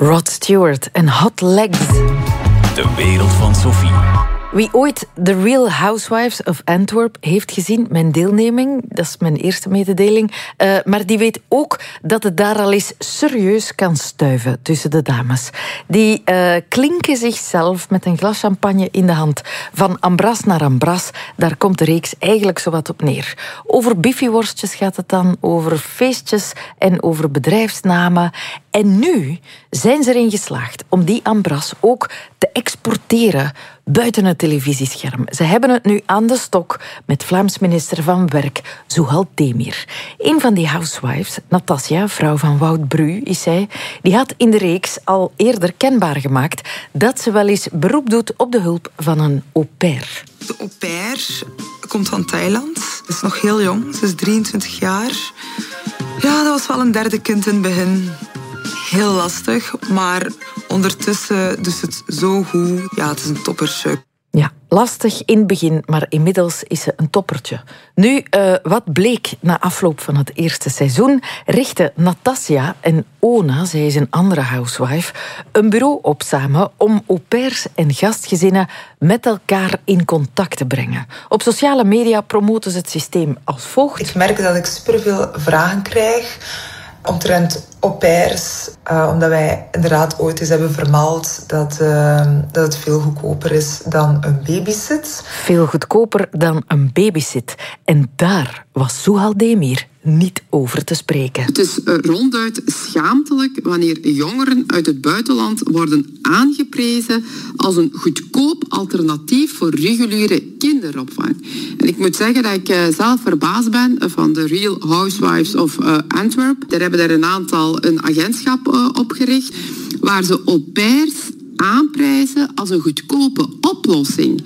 Rod Stewart en Hot Legs. De wereld van Sophie. Wie ooit The Real Housewives of Antwerp heeft gezien, mijn deelneming, dat is mijn eerste mededeling, maar die weet ook dat het daar al eens serieus kan stuiven tussen de dames. Die klinken zichzelf met een glas champagne in de hand. Van ambras naar ambras, daar komt de reeks eigenlijk zowat op neer. Over biffieworstjes gaat het dan, over feestjes en over bedrijfsnamen. En nu zijn ze erin geslaagd om die ambras ook te exporteren buiten het televisiescherm. Ze hebben het nu aan de stok met Vlaams minister van Werk, Zuhal Demir. Een van die housewives, Natasja, vrouw van Wout Bru, is zij, die had in de reeks al eerder kenbaar gemaakt dat ze wel eens beroep doet op de hulp van een au pair. De au pair komt van Thailand. Ze is nog heel jong, ze is 23 jaar. Ja, dat was wel een derde kind in het begin. Heel lastig, maar ondertussen doet het zo goed. Ja, het is een toppertje. Ja, lastig in het begin, maar inmiddels is ze een toppertje. Nu, wat bleek na afloop van het eerste seizoen, richten Natasja en Ona, zij is een andere housewife, een bureau op samen om au pairs en gastgezinnen met elkaar in contact te brengen. Op sociale media promoten ze het systeem als volgt. Ik merk dat ik superveel vragen krijg omtrent au pairs, omdat wij inderdaad ooit eens hebben vermeld dat het veel goedkoper is dan een babysit. Veel goedkoper dan een babysit. En daar was Zuhal Demir niet over te spreken. Het is ronduit schaamtelijk wanneer jongeren uit het buitenland worden aangeprezen als een goedkoop alternatief voor reguliere kinderopvang. En ik moet zeggen dat ik zelf verbaasd ben van de Real Housewives of Antwerp. Daar hebben er een aantal een agentschap opgericht waar ze au pairs aanprijzen als een goedkope oplossing.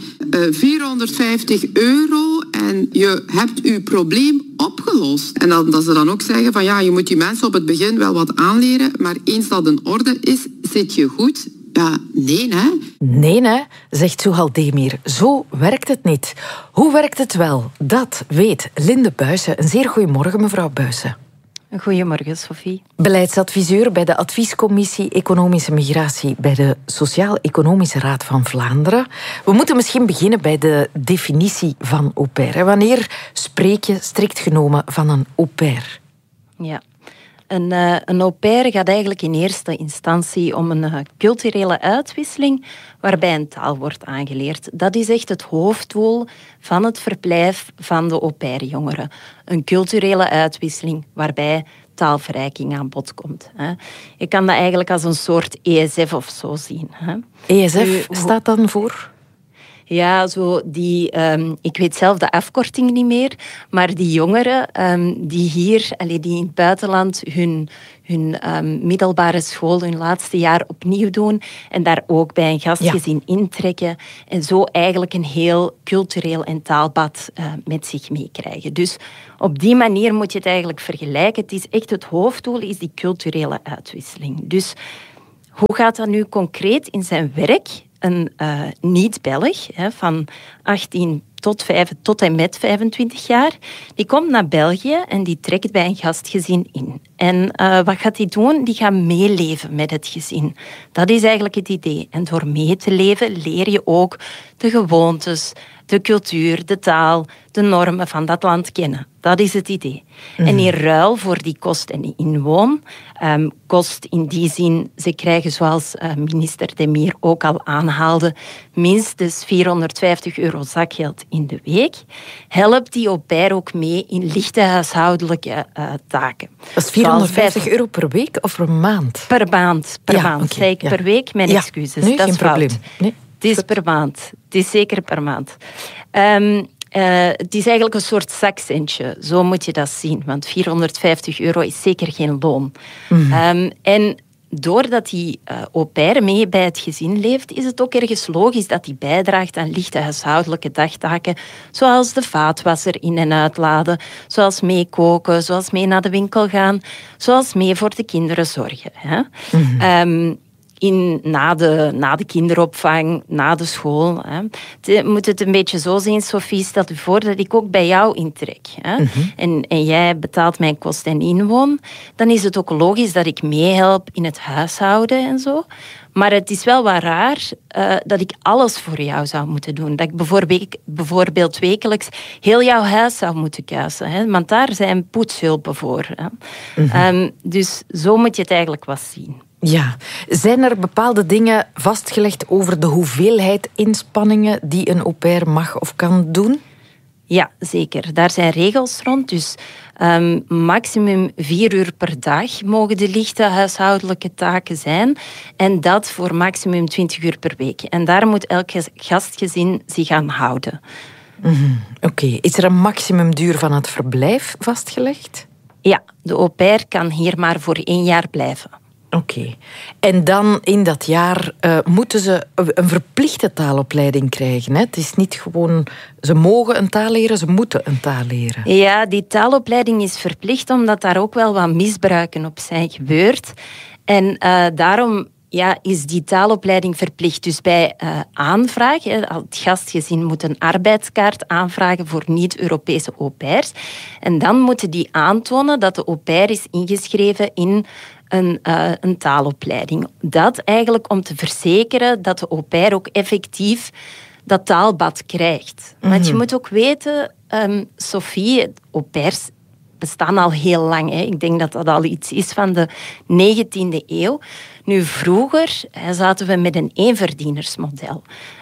€450 en je hebt je probleem opgelost. En dat ze dan ook zeggen van ja, je moet die mensen op het begin wel wat aanleren, maar eens dat in orde is, zit je goed. Ja, nee, hè? Nee, hè, zegt Zuhal Demir. Zo werkt het niet. Hoe werkt het wel? Dat weet Linde Buijsen. Een zeer goeiemorgen, mevrouw Buijsen. Goedemorgen, Sophie. Beleidsadviseur bij de Adviescommissie Economische Migratie bij de Sociaal-Economische Raad van Vlaanderen. We moeten misschien beginnen bij de definitie van au pair. Wanneer spreek je strikt genomen van een au pair? Ja. Een au pair gaat eigenlijk in eerste instantie om een culturele uitwisseling waarbij een taal wordt aangeleerd. Dat is echt het hoofddoel van het verblijf van de au pair-jongeren. Een culturele uitwisseling waarbij taalverrijking aan bod komt. Je kan dat eigenlijk als een soort ESF of zo zien. ESF staat dan voor? Ja, ik weet zelf de afkorting niet meer, maar die jongeren die hier, die in het buitenland hun middelbare school, hun laatste jaar opnieuw doen en daar ook bij een gastgezin intrekken en zo eigenlijk een heel cultureel en taalbad met zich meekrijgen. Dus op die manier moet je het eigenlijk vergelijken. Het is echt het hoofddoel is die culturele uitwisseling. Dus hoe gaat dat nu concreet in zijn werk? Een niet-Belg van 18 tot en met 25 jaar, die komt naar België en die trekt bij een gastgezin in. En wat gaat die doen? Die gaat meeleven met het gezin. Dat is eigenlijk het idee. En door mee te leven leer je ook de gewoontes, de cultuur, de taal, de normen van dat land kennen. Dat is het idee. En in ruil voor die kost en die inwoon, kost in die zin, ze krijgen zoals minister Demir ook al aanhaalde, minstens €450 zakgeld in de week, helpt die au pair ook mee in lichte huishoudelijke taken. Dat is €450 per week of per maand? Per maand. Zei ik per week? Mijn excuses. Nee, dat geen is probleem. Nee. Het is per maand. Het is zeker per maand. Het is eigenlijk een soort zakcentje. Zo moet je dat zien. Want €450 is zeker geen loon. En doordat die au pair mee bij het gezin leeft, is het ook ergens logisch dat die bijdraagt aan lichte huishoudelijke dagtaken, zoals de vaatwasser in- en uitladen, zoals meekoken, zoals mee naar de winkel gaan, zoals mee voor de kinderen zorgen. na de kinderopvang, na de school. Hè. Je moet het een beetje zo zien, Sophie, stel je voor dat ik ook bij jou intrek. Hè. En jij betaalt mijn kost en inwoon. Dan is het ook logisch dat ik meehelp in het huishouden en zo. Maar het is wel wat raar dat ik alles voor jou zou moeten doen. Dat ik bijvoorbeeld wekelijks heel jouw huis zou moeten kuisen. Hè? Want daar zijn poetshulpen voor. Hè? Dus zo moet je het eigenlijk wel zien. Ja. Zijn er bepaalde dingen vastgelegd over de hoeveelheid inspanningen die een au pair mag of kan doen? Ja, zeker. Daar zijn regels rond. Dus maximum 4 uur per dag mogen de lichte huishoudelijke taken zijn. En dat voor maximum 20 uur per week. En daar moet elk gastgezin zich aan houden. Oké. Is er een maximumduur van het verblijf vastgelegd? Ja, de au pair kan hier maar voor 1 jaar blijven. Oké. En dan in dat jaar moeten ze een verplichte taalopleiding krijgen. Hè? Het is niet gewoon, ze mogen een taal leren, ze moeten een taal leren. Ja, die taalopleiding is verplicht omdat daar ook wel wat misbruiken op zijn gebeurd. En daarom is die taalopleiding verplicht. Dus bij aanvraag, het gastgezin moet een arbeidskaart aanvragen voor niet-Europese au pairs. En dan moeten die aantonen dat de au pair is ingeschreven in een taalopleiding. Dat eigenlijk om te verzekeren dat de au pair ook effectief dat taalbad krijgt. Want je moet ook weten, Sophie, au pairs bestaan al heel lang. Hè. Ik denk dat dat al iets is van de 19e eeuw. Nu, vroeger zaten we met een eenverdienersmodel.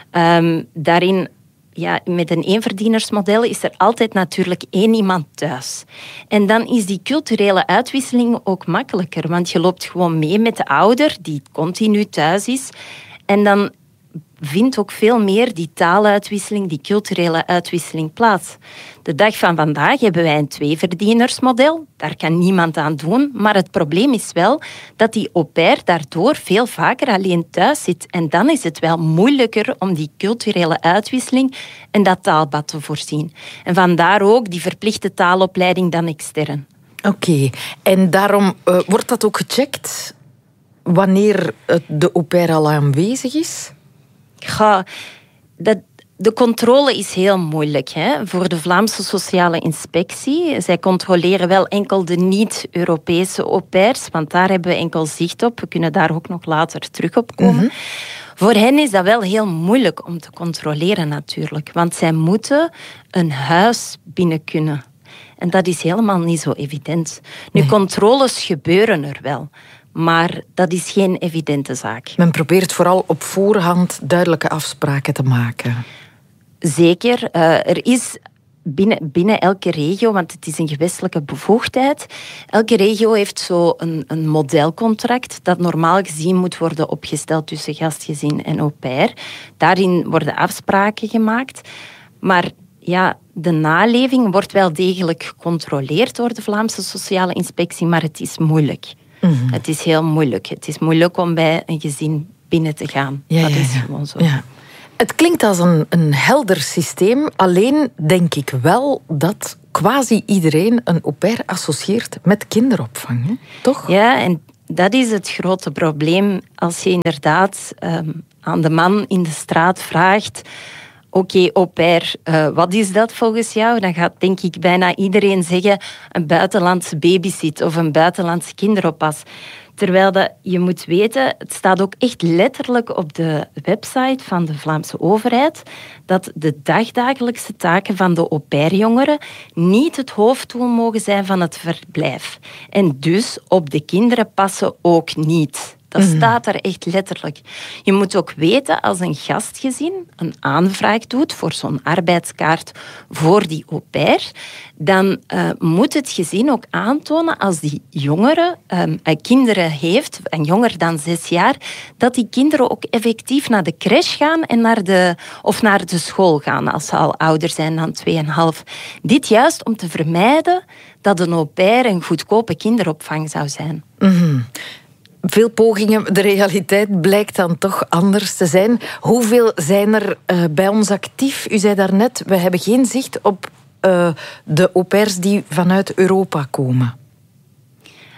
Daarin, met een eenverdienersmodel is er altijd natuurlijk 1 iemand thuis. En dan is die culturele uitwisseling ook makkelijker, want je loopt gewoon mee met de ouder die continu thuis is. En dan vindt ook veel meer die taaluitwisseling, die culturele uitwisseling plaats. De dag van vandaag hebben wij een 2-verdienersmodel. Daar kan niemand aan doen. Maar het probleem is wel dat die au pair daardoor veel vaker alleen thuis zit. En dan is het wel moeilijker om die culturele uitwisseling en dat taalbad te voorzien. En vandaar ook die verplichte taalopleiding dan extern. Oké. En daarom wordt dat ook gecheckt wanneer de au pair al aanwezig is? De controle is heel moeilijk voor de Vlaamse Sociale Inspectie. Zij controleren wel enkel de niet-Europese au pairs, want daar hebben we enkel zicht op. We kunnen daar ook nog later terug op komen. Voor hen is dat wel heel moeilijk om te controleren natuurlijk, want zij moeten een huis binnen kunnen. En dat is helemaal niet zo evident. Nu, controles gebeuren er wel. Maar dat is geen evidente zaak. Men probeert vooral op voorhand duidelijke afspraken te maken. Zeker. Er is binnen elke regio, want het is een gewestelijke bevoegdheid, elke regio heeft zo een modelcontract dat normaal gezien moet worden opgesteld tussen gastgezin en au pair. Daarin worden afspraken gemaakt. Maar de naleving wordt wel degelijk gecontroleerd door de Vlaamse Sociale Inspectie, maar het is moeilijk. Het is heel moeilijk. Het is moeilijk om bij een gezin binnen te gaan. Dat is gewoon zo. Ja. Het klinkt als een helder systeem. Alleen denk ik wel dat quasi iedereen een au pair associeert met kinderopvang. Hè? Toch? Ja, en dat is het grote probleem. Als je inderdaad aan de man in de straat vraagt: Oké, au pair, wat is dat volgens jou? Dan gaat denk ik bijna iedereen zeggen een buitenlandse babysit of een buitenlandse kinderoppas. Terwijl je moet weten, het staat ook echt letterlijk op de website van de Vlaamse overheid dat de dagdagelijkse taken van de au pair-jongeren niet het hoofddoel mogen zijn van het verblijf. En dus op de kinderen passen ook niet. Dat staat er echt letterlijk. Je moet ook weten, als een gastgezin een aanvraag doet voor zo'n arbeidskaart voor die au pair, dan moet het gezin ook aantonen als die jongere kinderen heeft, en jonger dan 6 jaar, dat die kinderen ook effectief naar de crash gaan en naar de school gaan, als ze al ouder zijn dan 2,5. Dit juist om te vermijden dat een au pair een goedkope kinderopvang zou zijn. Veel pogingen, de realiteit blijkt dan toch anders te zijn. Hoeveel zijn er bij ons actief? U zei daarnet, we hebben geen zicht op de au pairs die vanuit Europa komen.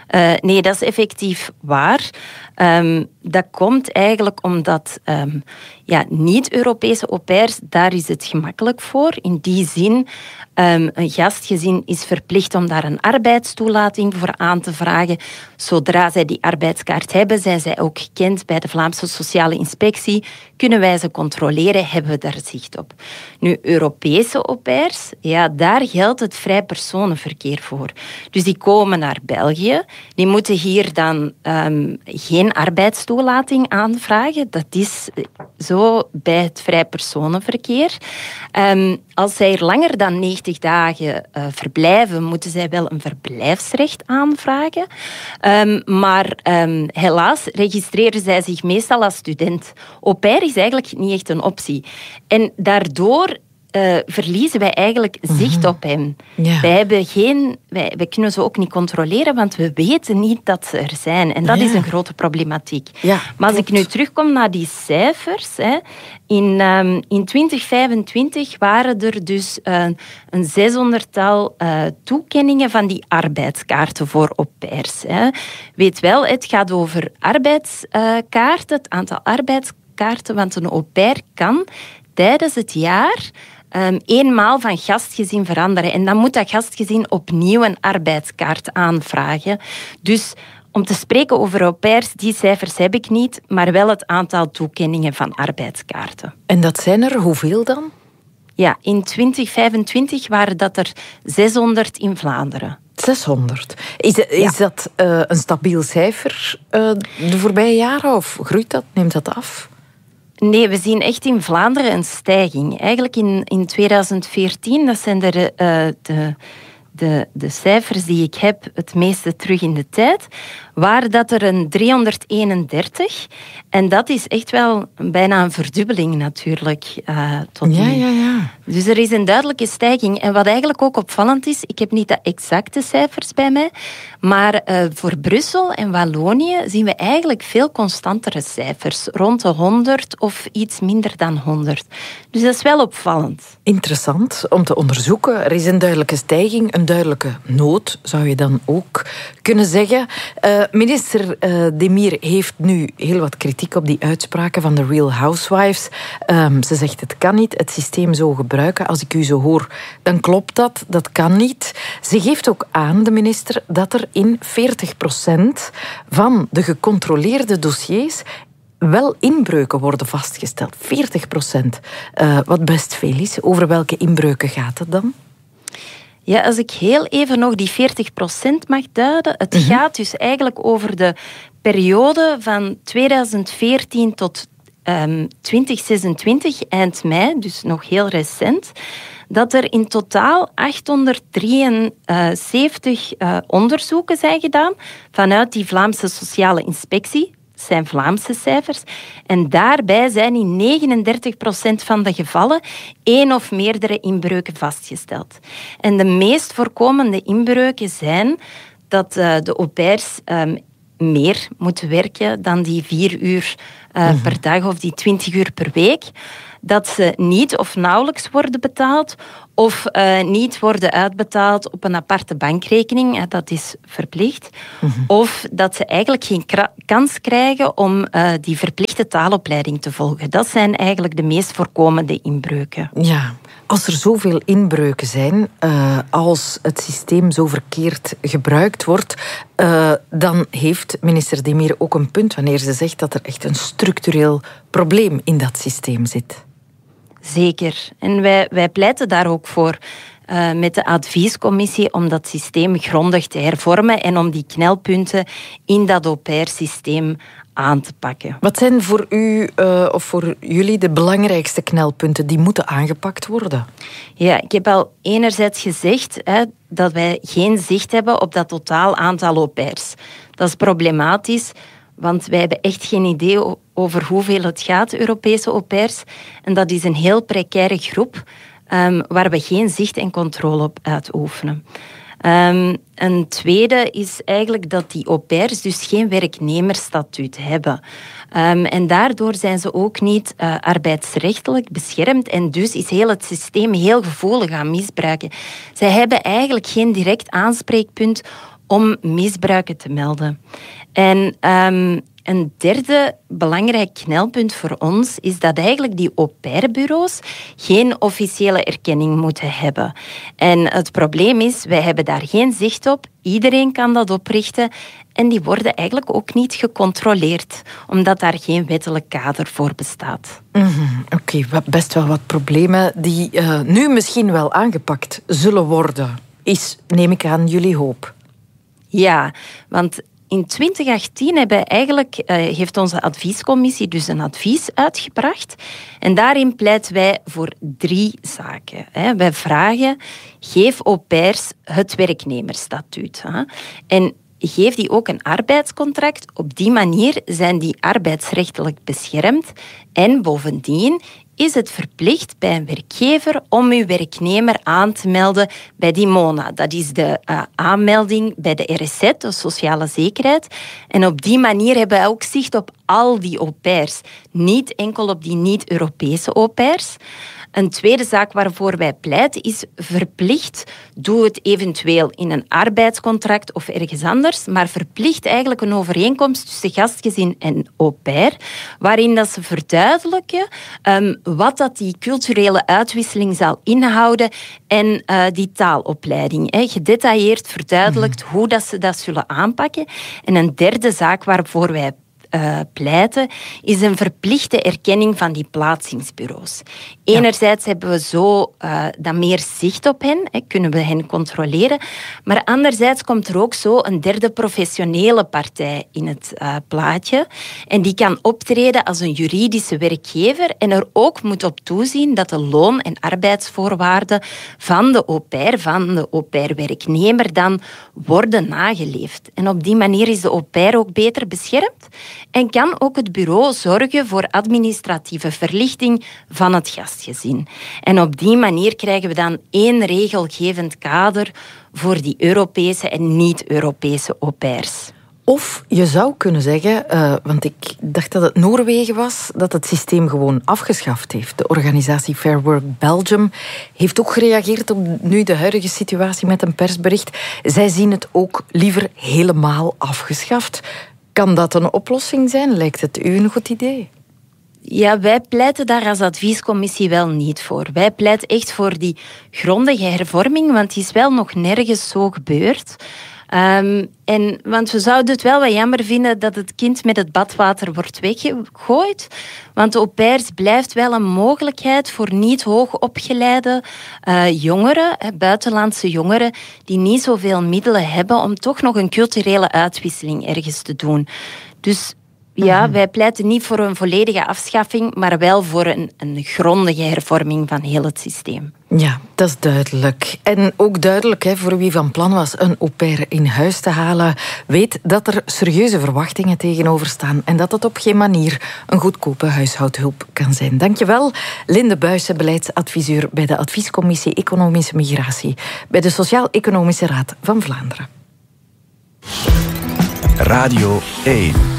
Nee, dat is effectief waar. Dat komt eigenlijk omdat niet-Europese au pairs, daar is het gemakkelijk voor. In die zin, een gastgezin is verplicht om daar een arbeidstoelating voor aan te vragen. Zodra zij die arbeidskaart hebben, zijn zij ook gekend bij de Vlaamse Sociale Inspectie. Kunnen wij ze controleren, hebben we daar zicht op. Nu, Europese au pairs, daar geldt het vrij personenverkeer voor. Dus die komen naar België. Die moeten hier dan geen arbeidstoelating aanvragen. Dat is zo bij het vrij personenverkeer. Als zij hier langer dan 90 dagen verblijven, moeten zij wel een verblijfsrecht aanvragen. Maar helaas registreren zij zich meestal als student. Au pair is eigenlijk niet echt een optie. En daardoor verliezen wij eigenlijk zicht op hem. Ja. Wij kunnen ze ook niet controleren, want we weten niet dat ze er zijn. En dat is een grote problematiek. Ja, maar als ik nu terugkom naar die cijfers... In 2025 waren er dus een 600-tal toekenningen van die arbeidskaarten voor au pairs. Weet wel, het gaat over arbeidskaarten, het aantal arbeidskaarten, want een au pair kan tijdens het jaar eenmaal van gastgezin veranderen. En dan moet dat gastgezin opnieuw een arbeidskaart aanvragen. Dus om te spreken over au pairs, die cijfers heb ik niet, maar wel het aantal toekenningen van arbeidskaarten. En dat zijn er hoeveel dan? Ja, in 2025 waren dat er 600 in Vlaanderen. 600. Is dat een stabiel cijfer de voorbije jaren of groeit dat? Neemt dat af? Nee, we zien echt in Vlaanderen een stijging. Eigenlijk in 2014, dat zijn de cijfers die ik heb het meeste terug in de tijd, waren dat er een 331. En dat is echt wel bijna een verdubbeling natuurlijk tot nu. Ja. Dus er is een duidelijke stijging. En wat eigenlijk ook opvallend is, ik heb niet de exacte cijfers bij mij, maar voor Brussel en Wallonië zien we eigenlijk veel constantere cijfers. Rond de 100 of iets minder dan 100. Dus dat is wel opvallend. Interessant om te onderzoeken. Er is een duidelijke stijging, een duidelijke nood, zou je dan ook kunnen zeggen. Minister Demir heeft nu heel wat kritiek op die uitspraken van de Real Housewives. Ze zegt het kan niet, het systeem zo gebruiken. Als ik u zo hoor, dan klopt dat. Dat kan niet. Ze geeft ook aan, de minister, dat er in 40% van de gecontroleerde dossiers wel inbreuken worden vastgesteld. 40%. Wat best veel is. Over welke inbreuken gaat het dan? Ja, als ik heel even nog die 40% mag duiden. Het gaat dus eigenlijk over de periode van 2014 tot 2026, eind mei, dus nog heel recent, dat er in totaal 873 onderzoeken zijn gedaan vanuit die Vlaamse Sociale Inspectie. Dat zijn Vlaamse cijfers. En daarbij zijn in 39% van de gevallen 1 of meerdere inbreuken vastgesteld. En de meest voorkomende inbreuken zijn dat de au pairs meer moeten werken dan die 4 uur per dag of die 20 uur per week. Dat ze niet of nauwelijks worden betaald of niet worden uitbetaald op een aparte bankrekening. Dat is verplicht. Of dat ze eigenlijk geen kans krijgen om die verplichte taalopleiding te volgen. Dat zijn eigenlijk de meest voorkomende inbreuken. Ja. Als er zoveel inbreuken zijn, als het systeem zo verkeerd gebruikt wordt, dan heeft minister Demir ook een punt wanneer ze zegt dat er echt een structureel probleem in dat systeem zit. Zeker. En wij pleiten daar ook voor met de adviescommissie om dat systeem grondig te hervormen en om die knelpunten in dat au pair-systeem aan te pakken. Wat zijn voor u of voor jullie de belangrijkste knelpunten die moeten aangepakt worden? Ja, ik heb al enerzijds gezegd dat wij geen zicht hebben op dat totaal aantal au pairs. Dat is problematisch, want wij hebben echt geen idee over hoeveel het gaat, Europese au pairs. En dat is een heel precaire groep waar we geen zicht en controle op uitoefenen. Een tweede is eigenlijk dat die au pairs dus geen werknemersstatuut hebben. En daardoor zijn ze ook niet arbeidsrechtelijk beschermd en dus is heel het systeem heel gevoelig aan misbruiken. Zij hebben eigenlijk geen direct aanspreekpunt om misbruiken te melden. En een derde belangrijk knelpunt voor ons is dat eigenlijk die au-pair-bureaus geen officiële erkenning moeten hebben. En het probleem is, wij hebben daar geen zicht op. Iedereen kan dat oprichten. En die worden eigenlijk ook niet gecontroleerd, omdat daar geen wettelijk kader voor bestaat. Oké, best wel wat problemen die nu misschien wel aangepakt zullen worden. Is, neem ik aan, jullie hoop? Ja, want in 2018 heeft onze adviescommissie dus een advies uitgebracht. En daarin pleiten wij voor 3 zaken. Wij vragen, geef au-pairs het werknemersstatuut. En geef die ook een arbeidscontract. Op die manier zijn die arbeidsrechtelijk beschermd. En bovendien is het verplicht bij een werkgever om uw werknemer aan te melden bij die MONA. Dat is de aanmelding bij de RSZ, de sociale zekerheid. En op die manier hebben wij ook zicht op al die au-pairs. Niet enkel op die niet-Europese au-pairs. Een tweede zaak waarvoor wij pleiten is verplicht. Doe het eventueel in een arbeidscontract of ergens anders, maar verplicht eigenlijk een overeenkomst tussen gastgezin en au-pair, waarin dat ze verduidelijken wat dat die culturele uitwisseling zal inhouden en die taalopleiding. Gedetailleerd verduidelijkt hoe dat ze dat zullen aanpakken. En een derde zaak waarvoor wij pleiten, is een verplichte erkenning van die plaatsingsbureaus. Enerzijds hebben we zo dan meer zicht op hen, kunnen we hen controleren, maar anderzijds komt er ook zo een derde professionele partij in het plaatje en die kan optreden als een juridische werkgever en er ook moet op toezien dat de loon- en arbeidsvoorwaarden van de au-pair-werknemer dan worden nageleefd. En op die manier is de au-pair ook beter beschermd en kan ook het bureau zorgen voor administratieve verlichting van het gastgezin. En op die manier krijgen we dan 1 regelgevend kader voor die Europese en niet-Europese au-pairs. Of je zou kunnen zeggen, want ik dacht dat het Noorwegen was, dat het systeem gewoon afgeschaft heeft. De organisatie Fair Work Belgium heeft ook gereageerd op nu de huidige situatie met een persbericht. Zij zien het ook liever helemaal afgeschaft. Kan dat een oplossing zijn? Lijkt het u een goed idee? Ja, wij pleiten daar als adviescommissie wel niet voor. Wij pleiten echt voor die grondige hervorming, want die is wel nog nergens zo gebeurd. Want we zouden het wel wat jammer vinden dat het kind met het badwater wordt weggegooid. Want au-pairs blijft wel een mogelijkheid voor niet hoogopgeleide jongeren, buitenlandse jongeren, die niet zoveel middelen hebben om toch nog een culturele uitwisseling ergens te doen. Dus ja, wij pleiten niet voor een volledige afschaffing, maar wel voor een grondige hervorming van heel het systeem. Ja, dat is duidelijk. En ook duidelijk voor wie van plan was een au-pair in huis te halen, weet dat er serieuze verwachtingen tegenover staan en dat het op geen manier een goedkope huishoudhulp kan zijn. Dankjewel, Linde Buijsen, beleidsadviseur bij de Adviescommissie Economische Migratie bij de Sociaal-Economische Raad van Vlaanderen. Radio 1